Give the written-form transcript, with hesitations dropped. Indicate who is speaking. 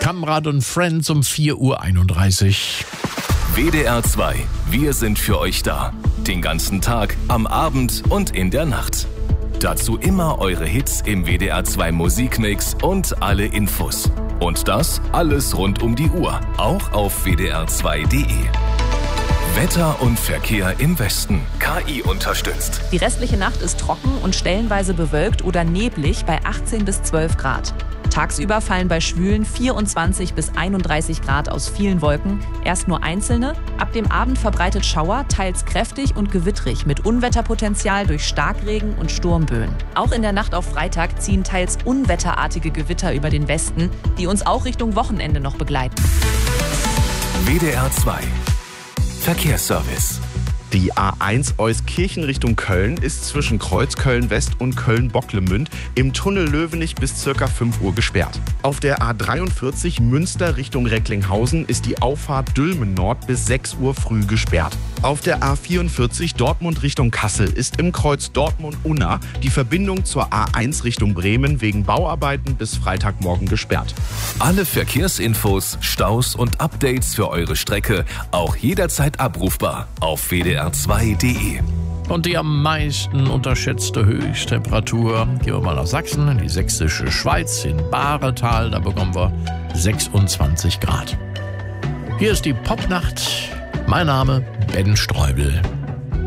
Speaker 1: Kamrad und Friends um 4:31 Uhr.
Speaker 2: WDR 2. Wir sind für euch da. Den ganzen Tag, am Abend und in der Nacht. Dazu immer eure Hits im WDR 2 Musikmix und alle Infos. Und das alles rund um die Uhr, auch auf wdr2.de. Wetter und Verkehr im Westen. KI unterstützt.
Speaker 3: Die restliche Nacht ist trocken und stellenweise bewölkt oder neblig bei 18 bis 12 Grad. Tagsüber fallen bei Schwülen 24 bis 31 Grad aus vielen Wolken, erst nur einzelne. Ab dem Abend verbreitet Schauer, teils kräftig und gewittrig mit Unwetterpotenzial durch Starkregen und Sturmböen. Auch in der Nacht auf Freitag ziehen teils unwetterartige Gewitter über den Westen, die uns auch Richtung Wochenende noch begleiten.
Speaker 2: WDR 2 Verkehrsservice.
Speaker 4: Die A1 Euskirchen Richtung Köln ist zwischen Kreuzköln West und Köln-Bocklemünd im Tunnel Löwenich bis ca. 5 Uhr gesperrt. Auf der A43 Münster Richtung Recklinghausen ist die Auffahrt Dülmen Nord bis 6 Uhr früh gesperrt. Auf der A44 Dortmund Richtung Kassel ist im Kreuz Dortmund-Unna die Verbindung zur A1 Richtung Bremen wegen Bauarbeiten bis Freitagmorgen gesperrt.
Speaker 2: Alle Verkehrsinfos, Staus und Updates für eure Strecke auch jederzeit abrufbar auf wdr2.de.
Speaker 1: Und die am meisten unterschätzte Höchsttemperatur, gehen wir mal nach Sachsen, in die sächsische Schweiz, in Bahretal, da bekommen wir 26 Grad. Hier ist die Popnacht. Mein Name Ben Streubel.